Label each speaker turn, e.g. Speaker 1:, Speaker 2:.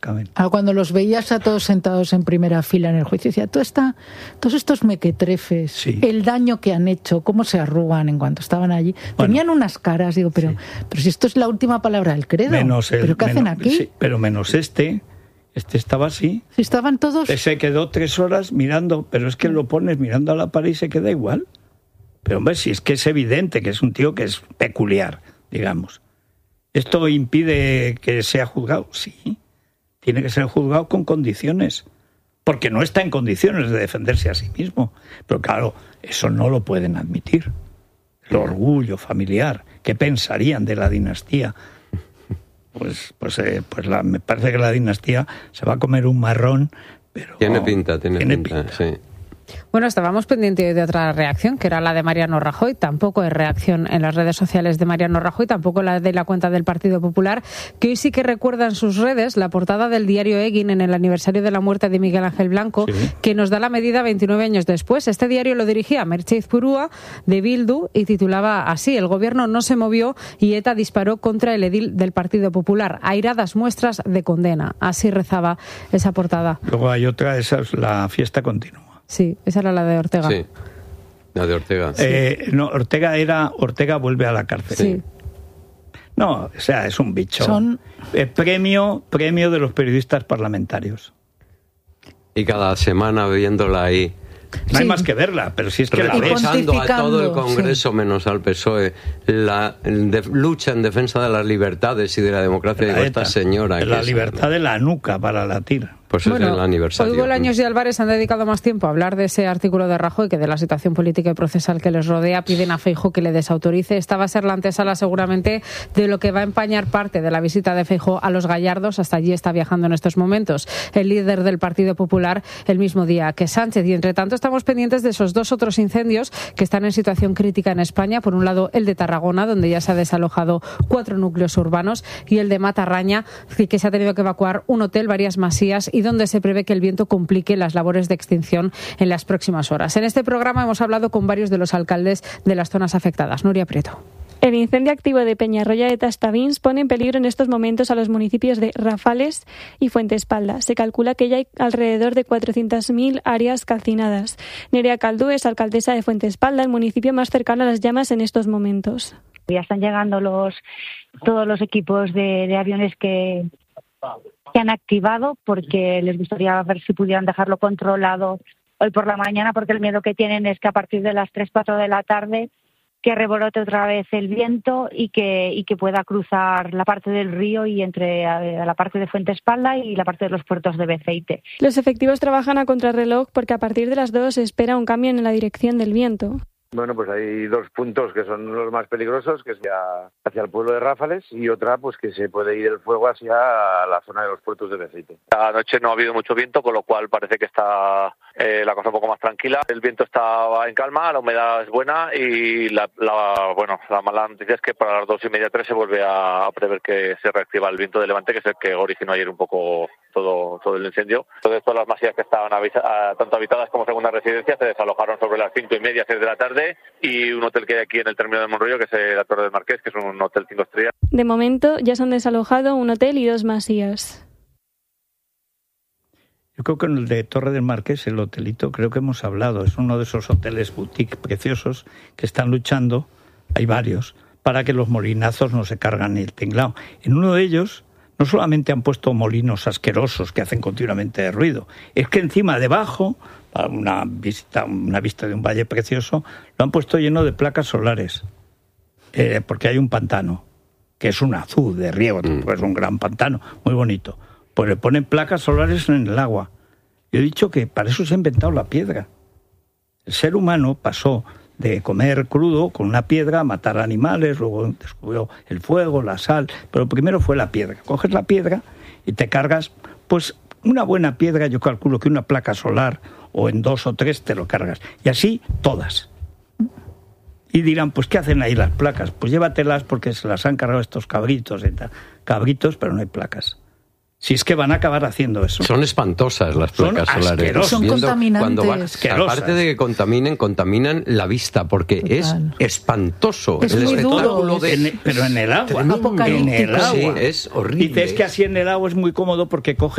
Speaker 1: Cuando los veías a todos sentados en primera fila en el juicio, decía, todos estos mequetrefes, sí, el daño que han hecho, cómo se arrugan en cuanto estaban allí. Tenían unas caras, digo, pero si esto es la última palabra del credo, ¿pero qué hacen aquí?
Speaker 2: Sí, pero menos este estaba así.
Speaker 1: Si estaban todos...
Speaker 2: Se quedó 3 horas mirando, pero es que lo pones mirando a la pared y se queda igual. Pero hombre, si es que es evidente que es un tío que es peculiar, digamos. ¿Esto impide que sea juzgado? Sí. Tiene que ser juzgado con condiciones, porque no está en condiciones de defenderse a sí mismo. Pero claro, eso no lo pueden admitir. El orgullo familiar, ¿qué pensarían de la dinastía? Pues me parece que la dinastía se va a comer un marrón, pero...
Speaker 3: Tiene pinta. Sí.
Speaker 4: Bueno, estábamos pendientes de otra reacción, que era la de Mariano Rajoy. Tampoco hay reacción en las redes sociales de Mariano Rajoy, tampoco la de la cuenta del Partido Popular, que hoy sí que recuerda en sus redes la portada del diario Egin en el aniversario de la muerte de Miguel Ángel Blanco, que nos da la medida 29 años después. Este diario lo dirigía Merche Izpurúa, de Bildu, y titulaba así: el gobierno no se movió y ETA disparó contra el edil del Partido Popular. Airadas muestras de condena. Así rezaba esa portada.
Speaker 2: Luego hay otra, esa es la fiesta continua.
Speaker 4: Sí, esa era la de Ortega.
Speaker 3: Sí, la de Ortega.
Speaker 2: No, Ortega vuelve a la cárcel.
Speaker 4: Sí.
Speaker 2: No, o sea, es un bicho. Premio de los periodistas parlamentarios.
Speaker 3: Y cada semana viéndola ahí.
Speaker 2: No hay más que verla, pero si es que la ves.
Speaker 3: Reprochando a todo el Congreso, menos al PSOE, la lucha en defensa de las libertades y de la democracia de esta señora.
Speaker 2: La libertad de la nuca para latir.
Speaker 3: Pues es el aniversario.
Speaker 4: Hoy Bolaños y Álvarez han dedicado más tiempo a hablar de ese artículo de Rajoy que de la situación política y procesal que les rodea. Piden a Feijóo que le desautorice. Esta va a ser la antesala seguramente de lo que va a empañar parte de la visita de Feijóo a Los Gallardos. Hasta allí está viajando en estos momentos el líder del Partido Popular el mismo día que Sánchez. Y entre tanto estamos pendientes de esos 2 otros incendios que están en situación crítica en España. Por un lado el de Tarragona, donde ya se ha desalojado 4 núcleos urbanos, y el de Matarraña, que se ha tenido que evacuar un hotel, varias masías, y donde se prevé que el viento complique las labores de extinción en las próximas horas. En este programa hemos hablado con varios de los alcaldes de las zonas afectadas. Nuria Prieto.
Speaker 5: El incendio activo de Peñarroya de Tastavins pone en peligro en estos momentos a los municipios de Rafales y Fuentespalda. Se calcula que ya hay alrededor de 400.000 áreas calcinadas. Nerea Caldú es alcaldesa de Fuentespalda, el municipio más cercano a las llamas en estos momentos.
Speaker 6: Ya están llegando todos los equipos de aviones que han activado, porque les gustaría ver si pudieran dejarlo controlado hoy por la mañana, porque el miedo que tienen es que a partir de las 3-4 de la tarde que rebrote otra vez el viento y que pueda cruzar la parte del río y entre la parte de Fuentespalda y la parte de los puertos de Beceite.
Speaker 5: Los efectivos trabajan a contrarreloj porque a partir de las 2 se espera un cambio en la dirección del viento.
Speaker 7: Bueno, pues hay 2 puntos que son los más peligrosos, que es hacia el pueblo de Ráfales, y otra pues que se puede ir el fuego hacia la zona de los puertos de Beceite.
Speaker 8: Anoche no ha habido mucho viento, con lo cual parece que está la cosa un poco más tranquila. El viento está en calma, la humedad es buena y la mala noticia es que para las 2:30, 3 se vuelve a prever que se reactiva el viento de levante, que es el que originó ayer un poco todo el incendio. Entonces todas las masías que estaban tanto habitadas como segundas residencias se desalojaron sobre las 5:30, 6 de la tarde, y un hotel que hay aquí en el término de Monroyo, que es la Torre del Marqués, que es un hotel 5 estrellas.
Speaker 5: De momento ya se han desalojado un hotel y 2 masías.
Speaker 2: Yo creo que en el de Torre del Marqués, el hotelito, creo que hemos hablado, es uno de esos hoteles boutique preciosos que están luchando, hay varios, para que los molinazos no se cargan el tinglao. En uno de ellos no solamente han puesto molinos asquerosos que hacen continuamente ruido, es que encima, debajo, para una vista de un valle precioso, lo han puesto lleno de placas solares, porque hay un pantano, que es un azul de riego, pues es un gran pantano, muy bonito. Pues le ponen placas solares en el agua. Yo he dicho que para eso se ha inventado la piedra. El ser humano pasó de comer crudo con una piedra a matar animales, luego descubrió el fuego, la sal, pero primero fue la piedra. Coges la piedra y te cargas, pues una buena piedra, yo calculo que una placa solar, o en 2 o 3 te lo cargas. Y así todas. Y dirán, pues ¿qué hacen ahí las placas? Pues llévatelas porque se las han cargado estos cabritos, cabritos, pero no hay placas. Si es que van a acabar haciendo eso.
Speaker 3: Son espantosas las placas solares.
Speaker 1: Son contaminantes.
Speaker 3: Aparte de que contaminan la vista, porque es espantoso.
Speaker 1: Es el espectáculo
Speaker 2: pero en el agua.
Speaker 1: En el agua.
Speaker 3: Sí, es horrible.
Speaker 2: Dices que así en el agua es muy cómodo porque coge